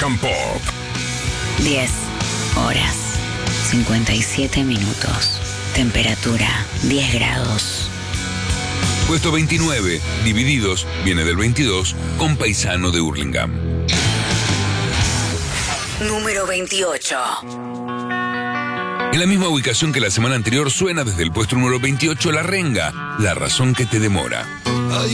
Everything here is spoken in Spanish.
and Pop. 10 horas, 57 minutos. Temperatura, 10 grados. Puesto 29, Divididos, viene del 22, con Paisano de Hurlingham. Número 28. En la misma ubicación que la semana anterior suena desde el puesto número 28 La Renga, La razón que te demora.